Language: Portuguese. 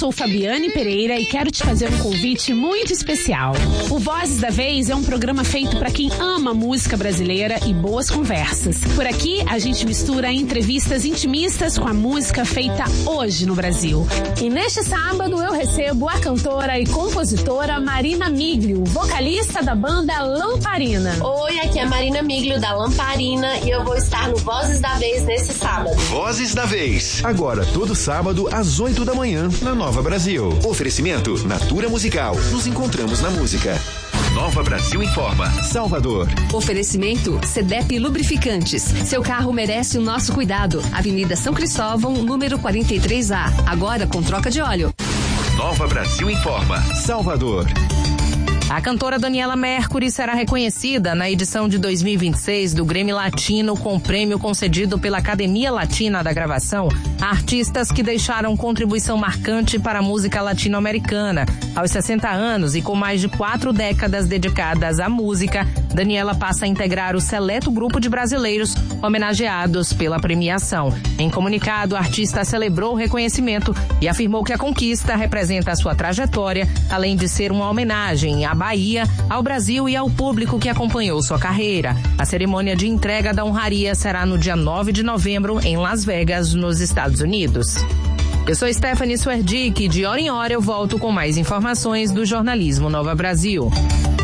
sou Fabiane Pereira e quero te fazer um convite muito especial. O Vozes da Vez é um programa feito para quem ama música brasileira e boas conversas. Por aqui, a gente mistura entrevistas intimistas com a música feita hoje no Brasil. E neste sábado eu recebo a cantora e compositora Marina Miglio, vocalista da banda Lamparina. Oi, aqui é a Marina Miglio da Lamparina e eu vou estar no Vozes da Vez nesse sábado. Vozes da Vez. Agora, todo sábado, às 8 da manhã, na Nova Brasil. Oferecimento Natura Musical. Nos encontramos na música. Nova Brasil informa. Salvador. Oferecimento CDEP Lubrificantes. Seu carro merece o nosso cuidado. Avenida São Cristóvão, número 43A. Agora com troca de óleo. Nova Brasil informa. Salvador. A cantora Daniela Mercury será reconhecida na edição de 2026 do Grammy Latino com prêmio concedido pela Academia Latina da Gravação a artistas que deixaram contribuição marcante para a música latino-americana. Aos 60 anos e com mais de 4 décadas dedicadas à música, Daniela passa a integrar o seleto grupo de brasileiros homenageados pela premiação. Em comunicado, a artista celebrou o reconhecimento e afirmou que a conquista representa a sua trajetória, além de ser uma homenagem à Bahia, ao Brasil e ao público que acompanhou sua carreira. A cerimônia de entrega da honraria será no dia 9 de novembro, em Las Vegas, nos Estados Unidos. Eu sou Stephanie Swerdick e de hora em hora eu volto com mais informações do jornalismo Nova Brasil.